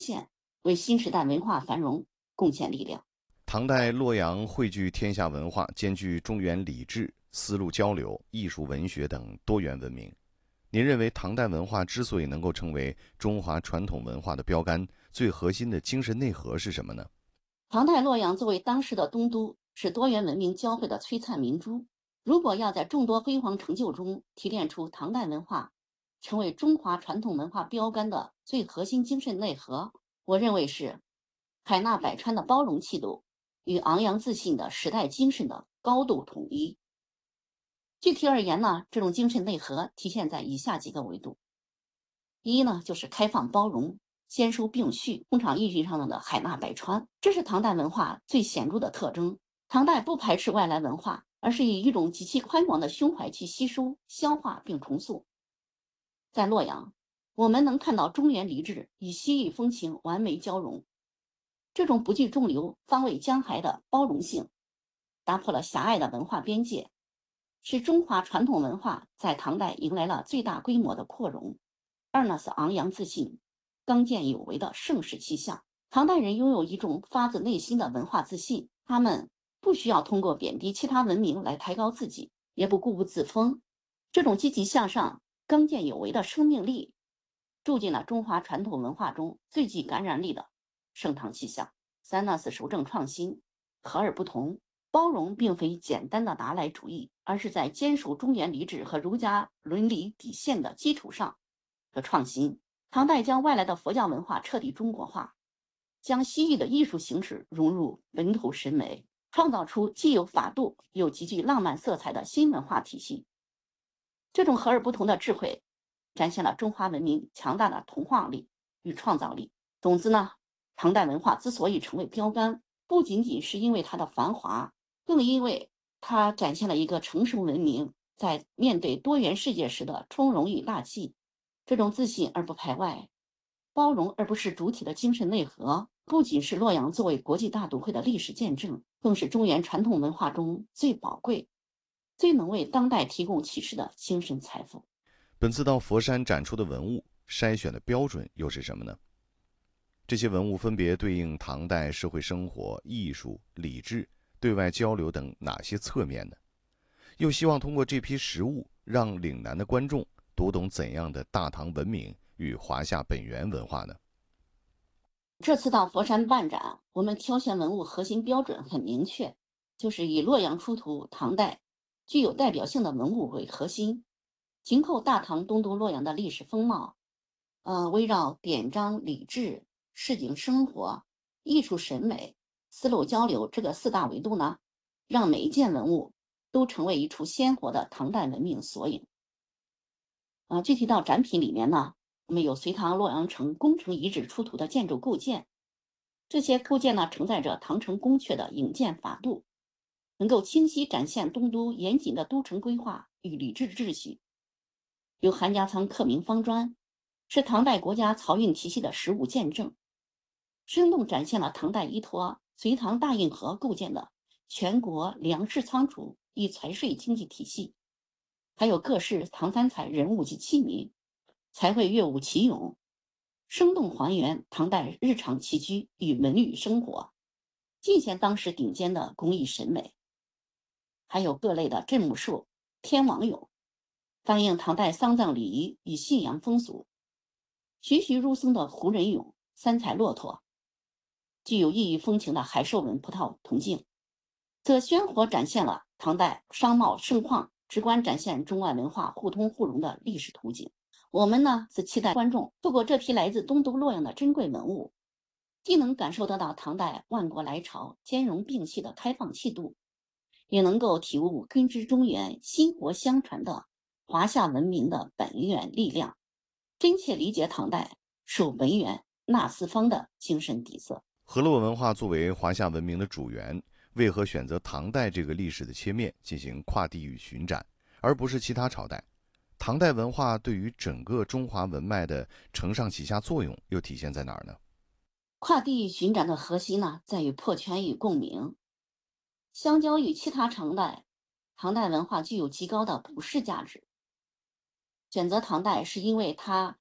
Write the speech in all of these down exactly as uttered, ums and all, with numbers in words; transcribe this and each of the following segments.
现，为新时代文化繁荣贡献力量。 唐代洛阳汇聚天下文化，兼具中原礼制、丝路交流、艺术文学等多元文明。您认为唐代文化之所以能够成为中华传统文化的标杆，最核心的精神内核是什么呢？ 唐代洛阳作为当时的东都，是多元文明交汇的璀璨明珠。如果要在众多辉煌成就中提炼出唐代文化成为中华传统文化标杆的最核心精神内核，我认为是海纳百川的包容气度与昂扬自信的时代精神的高度统一。具体而言呢，这种精神内核体现在以下几个维度。一呢，就是开放包容、兼收并蓄，通常意义上的海纳百川，这是唐代文化最显著的特征。唐代不排斥外来文化，而是以一种极其宽广的胸怀去吸收、消化并重塑。在洛阳，我们能看到中原礼制与西域风情完美交融，这种不惧众流、方位江海的包容性，打破了狭隘的文化边界，使中华传统文化在唐代迎来了最大规模的扩容。二呢是昂扬自信、刚健有为的盛世气象。唐代人拥有一种发自内心的文化自信，他们不需要通过贬低其他文明来抬高自己，也不固步自封。这种积极向上、刚健有为的生命力，住进了中华传统文化中最具感染力的盛唐气象。三呢是守正创新，和而不同。包容并非简单的拿来主义，而是在坚守中原礼制和儒家伦理底线的基础上的创新。唐代将外来的佛教文化彻底中国化，将西域的艺术形式融入本土审美，创造出既有法度又极具浪漫色彩的新文化体系。这种和而不同的智慧展现了中华文明强大的童话力与创造力。总之呢，唐代文化之所以成为标杆，不仅仅是因为它的繁华，更因为它展现了一个成熟文明在面对多元世界时的从容与大气。这种自信而不排外、包容而不是主体的精神内核，不仅是洛阳作为国际大都会的历史见证，更是中原传统文化中最宝贵、最能为当代提供启示的精神财富。 本次到佛山展出的文物筛选的标准又是什么呢？这些文物分别对应唐代社会生活、艺术、礼制、对外交流等哪些侧面呢？又希望通过这批实物，让岭南的观众读懂怎样的大唐文明与华夏本源文化呢？ 这次到佛山办展，我们挑选文物核心标准很明确，就是以洛阳出土唐代具有代表性的文物为核心，紧扣大唐东都洛阳的历史风貌，呃，围绕典章、礼制、市井生活、艺术审美、丝路交流这个四大维度呢，让每一件文物都成为一处鲜活的唐代文明缩影。啊，具体到展品里面呢，我们有隋唐洛阳城宫城遗址出土的建筑构件，这些构件呢承载着唐城宫阙的营建法度，能够清晰展现东都严谨的都城规划与礼制秩序。有韩家仓刻铭方砖，是唐代国家漕运体系的实物见证，生动展现了唐代依托隋唐大运河构建的全国粮食仓储与财税经济体系。还有各式唐三彩人物及器皿，彩绘乐舞奇咏，生动还原唐代日常起居与文旅生活，尽显当时顶尖的工艺审美。还有各类的镇墓兽、天王俑，反映唐代丧葬礼仪与信仰风俗。栩栩如生的胡人俑、三彩骆驼，具有异域风情的海兽纹葡萄铜镜，则鲜活展现了唐代商贸盛况，直观展现中外文化互通互融的历史图景。我们呢，是期待观众透过这批来自东都洛阳的珍贵文物，既能感受得到唐代万国来朝、兼容并蓄的开放气度，也能够体悟根植中原、薪火相传的华夏文明的本源力量，真切理解唐代守文源、纳四方的精神底色。 河洛文化作为华夏文明的主源，为何选择唐代这个历史的切面进行跨地域巡展，而不是其他朝代？唐代文化对于整个中华文脉的承上启下作用又体现在哪儿呢？ 跨地域巡展的核心呢，在于破圈与共鸣。相较于其他朝代，唐代文化具有极高的普世价值。选择唐代是因为它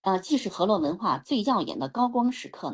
呃，既是河洛文化最耀眼的高光时刻呢，